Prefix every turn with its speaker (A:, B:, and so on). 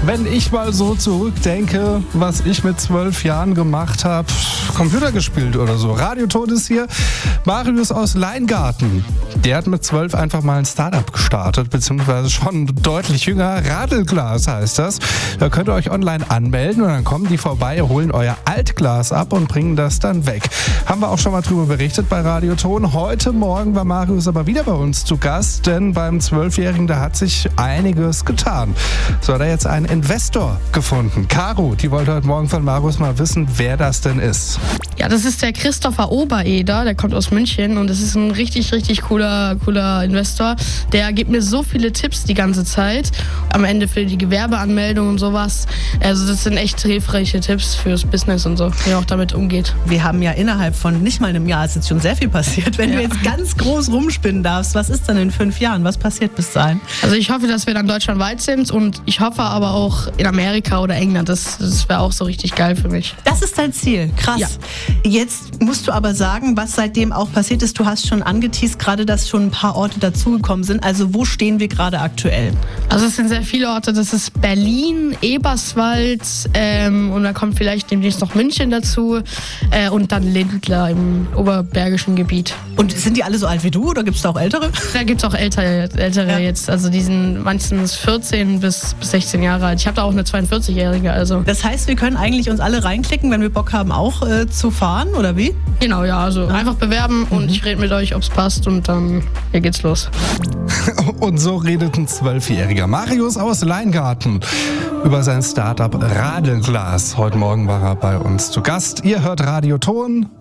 A: Wenn ich mal so zurückdenke, was ich mit 12 Jahren gemacht habe, Computer gespielt oder so. Radioton ist hier. Marius aus Leingarten. Der hat mit 12 einfach mal ein Startup gestartet, beziehungsweise schon deutlich jünger. Radelglas heißt das. Da könnt ihr euch online anmelden und dann kommen die vorbei, holen euer Altglas ab und bringen das dann weg. Haben wir auch schon mal drüber berichtet bei Radioton. Heute Morgen war Marius aber wieder bei uns zu Gast, denn beim 12-Jährigen, da hat sich einiges getan. So hat er jetzt einen Investor gefunden. Caro, die wollte heute Morgen von Marius mal wissen, wer das denn ist.
B: Ja, das ist der Christopher Obereder, der kommt aus München und das ist ein richtig, richtig cooler Investor. Der gibt mir so viele Tipps die ganze Zeit, am Ende für die Gewerbeanmeldung und sowas. Also das sind echt hilfreiche Tipps fürs Business und so, wie man auch damit umgeht.
C: Wir haben ja innerhalb von nicht mal einem Jahr, ist jetzt schon sehr viel passiert. Wenn du jetzt ganz groß rumspinnen darfst, was ist dann in 5 Jahren? Was passiert bis dahin?
B: Also ich hoffe, dass wir dann deutschlandweit sind und ich hoffe aber auch in Amerika oder England. Das wäre auch so richtig geil für mich.
C: Das ist dein Ziel, krass.
B: Ja.
C: Jetzt musst du aber sagen, was seitdem auch passiert ist. Du hast schon angeteast, gerade dass schon ein paar Orte dazugekommen sind. Also wo stehen wir gerade aktuell?
B: Also es sind sehr viele Orte. Das ist Berlin, Eberswald und dann kommt vielleicht demnächst noch München dazu und dann Lindlar im oberbergischen Gebiet.
C: Und sind die alle so alt wie du oder gibt es da auch Ältere?
B: Da gibt es auch Ältere jetzt. Also die sind meistens 14 bis 16 Jahre alt. Ich habe da auch eine 42-Jährige. Also.
C: Das heißt, wir können eigentlich uns alle reinklicken, wenn wir Bock haben, auch zu fahren, oder wie?
B: Genau, ja. Also einfach bewerben und ich rede mit euch, ob es passt und dann geht's los.
A: Und so redet ein 12-Jähriger Marius aus Leingarten über sein Startup Radelglas. Heute Morgen war er bei uns zu Gast. Ihr hört Radioton.